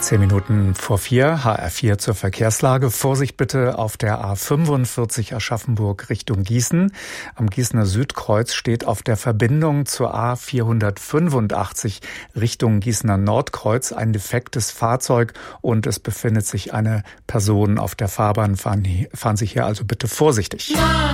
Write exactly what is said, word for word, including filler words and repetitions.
Zehn Minuten vor vier, H R vier zur Verkehrslage. Vorsicht bitte auf der A fünfundvierzig Aschaffenburg Richtung Gießen. Am Gießener Südkreuz steht auf der Verbindung zur A vierhundertfünfundachtzig Richtung Gießener Nordkreuz ein defektes Fahrzeug und es befindet sich eine Person auf der Fahrbahn. Fahren, fahren Sie hier also bitte vorsichtig.